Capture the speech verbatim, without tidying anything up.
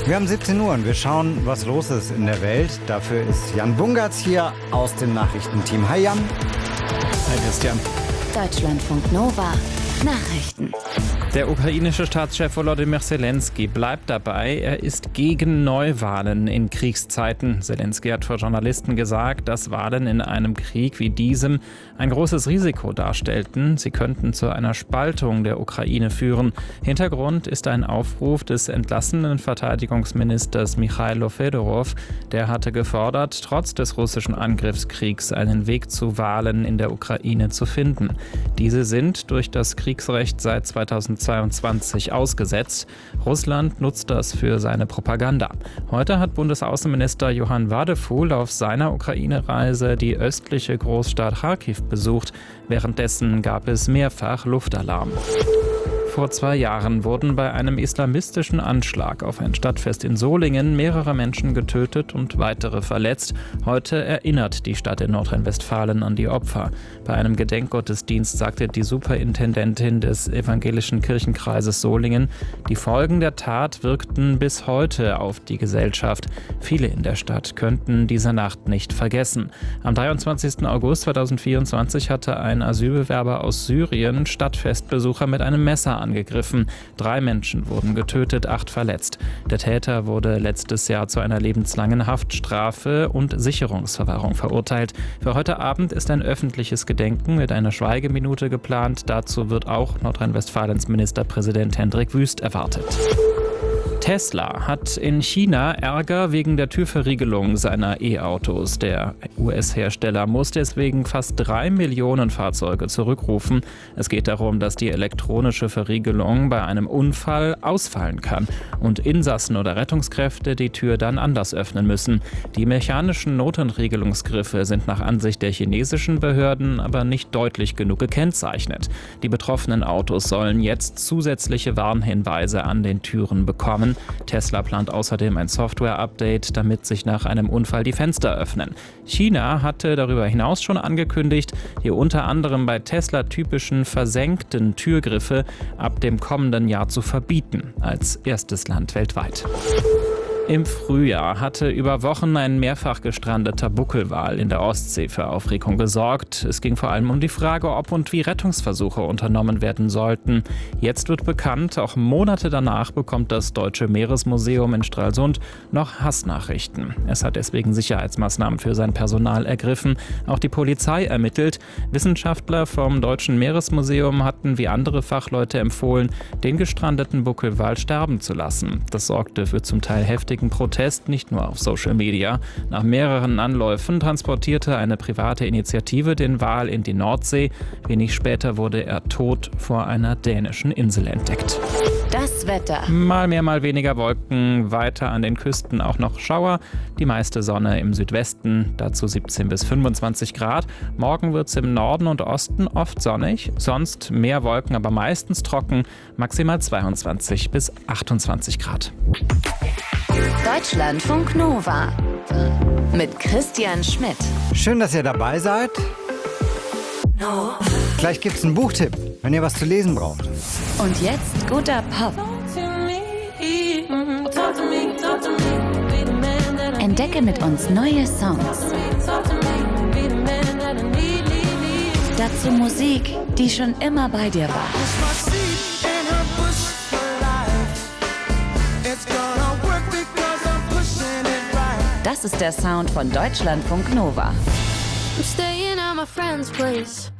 Wir haben siebzehn Uhr und wir schauen, was los ist in der Welt. Dafür ist Jan Bungartz hier aus dem Nachrichtenteam. Hi Jan. Hi Christian. Deutschlandfunk Nova. Nachrichten. Der ukrainische Staatschef Volodymyr Zelensky bleibt dabei. Er ist gegen Neuwahlen in Kriegszeiten. Zelensky hat vor Journalisten gesagt, dass Wahlen in einem Krieg wie diesem ein großes Risiko darstellten. Sie könnten zu einer Spaltung der Ukraine führen. Hintergrund ist ein Aufruf des entlassenen Verteidigungsministers Michailo Fedorov. Der hatte gefordert, trotz des russischen Angriffskriegs einen Weg zu Wahlen in der Ukraine zu finden. Diese sind durch das Kriegsrecht seit zweitausendzweiundzwanzig ausgesetzt. Russland nutzt das für seine Propaganda. Heute hat Bundesaußenminister Johann Wadephul auf seiner Ukraine-Reise die östliche Großstadt Charkiw besucht. Währenddessen gab es mehrfach Luftalarm. Vor zwei Jahren wurden bei einem islamistischen Anschlag auf ein Stadtfest in Solingen mehrere Menschen getötet und weitere verletzt. Heute erinnert die Stadt in Nordrhein-Westfalen an die Opfer. Bei einem Gedenkgottesdienst sagte die Superintendentin des evangelischen Kirchenkreises Solingen, die Folgen der Tat wirkten bis heute auf die Gesellschaft. Viele in der Stadt könnten diese Nacht nicht vergessen. Am dreiundzwanzigsten August zweitausendvierundzwanzig hatte ein Asylbewerber aus Syrien Stadtfestbesucher mit einem Messer angegriffen. Drei Menschen wurden getötet, acht verletzt. Der Täter wurde letztes Jahr zu einer lebenslangen Haftstrafe und Sicherungsverwahrung verurteilt. Für heute Abend ist ein öffentliches Gedenken mit einer Schweigeminute geplant. Dazu wird auch Nordrhein-Westfalens Ministerpräsident Hendrik Wüst erwartet. Tesla hat in China Ärger wegen der Türverriegelung seiner E-Autos. Der U S-Hersteller muss deswegen fast drei Millionen Fahrzeuge zurückrufen. Es geht darum, dass die elektronische Verriegelung bei einem Unfall ausfallen kann und Insassen oder Rettungskräfte die Tür dann anders öffnen müssen. Die mechanischen Notentriegelungsgriffe sind nach Ansicht der chinesischen Behörden aber nicht deutlich genug gekennzeichnet. Die betroffenen Autos sollen jetzt zusätzliche Warnhinweise an den Türen bekommen. Tesla plant außerdem ein Software-Update, damit sich nach einem Unfall die Fenster öffnen. China hatte darüber hinaus schon angekündigt, die unter anderem bei Tesla typischen versenkten Türgriffe ab dem kommenden Jahr zu verbieten, als erstes Land weltweit. Im Frühjahr hatte über Wochen ein mehrfach gestrandeter Buckelwal in der Ostsee für Aufregung gesorgt. Es ging vor allem um die Frage, ob und wie Rettungsversuche unternommen werden sollten. Jetzt wird bekannt, auch Monate danach bekommt das Deutsche Meeresmuseum in Stralsund noch Hassnachrichten. Es hat deswegen Sicherheitsmaßnahmen für sein Personal ergriffen. Auch die Polizei ermittelt. Wissenschaftler vom Deutschen Meeresmuseum hatten wie andere Fachleute empfohlen, den gestrandeten Buckelwal sterben zu lassen. Das sorgte für zum Teil heftige Protest, nicht nur auf Social Media. Nach mehreren Anläufen transportierte eine private Initiative den Wal in die Nordsee. Wenig später wurde er tot vor einer dänischen Insel entdeckt. Das Wetter. Mal mehr, mal weniger Wolken, weiter an den Küsten auch noch Schauer. Die meiste Sonne im Südwesten, dazu siebzehn bis fünfundzwanzig Grad. Morgen wird es im Norden und Osten oft sonnig, sonst mehr Wolken, aber meistens trocken, maximal zweiundzwanzig bis achtundzwanzig Grad. Deutschlandfunk Nova mit Christian Schmidt. Schön, dass ihr dabei seid. No. Gleich gibt's einen Buchtipp, wenn ihr was zu lesen braucht. Und jetzt guter Pop. Entdecke mit uns neue Songs. Dazu Musik, die schon immer bei dir war. Das ist der Sound von Deutschlandfunk Nova. I'm staying at my friend's place.